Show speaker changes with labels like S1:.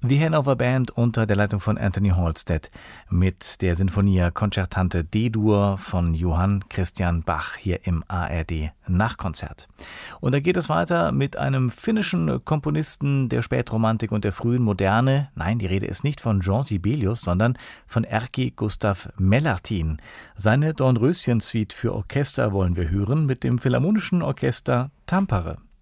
S1: Die Hannover Band unter der Leitung von Anthony Halstead mit der Sinfonia Concertante D-Dur von Johann Christian Bach hier im ARD Nachkonzert. Und da geht es weiter mit einem finnischen Komponisten der Spätromantik und der frühen Moderne. Nein, die Rede ist nicht von Jean Sibelius, sondern von Erkki Gustav Mellartin. Seine Dornröschen-Suite für Orchester wollen wir hören mit dem Philharmonischen Orchester Tampere.